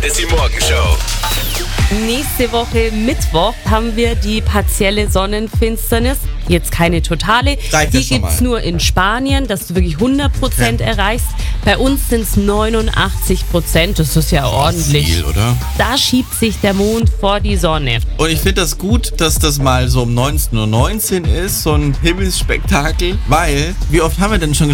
Ist die Morgenshow. Nächste Woche Mittwoch haben wir die partielle Sonnenfinsternis. Jetzt keine totale. Reicht Die ja schon gibt's mal. nur in Spanien, dass du wirklich 100% erreichst. Bei uns sind es 89%. Das ist ja ordentlich. Viel, oder? Da schiebt sich der Mond vor die Sonne. Und ich finde das gut, dass das mal so um 19:19 Uhr ist, so ein Himmelsspektakel. Weil, wie oft haben wir denn schon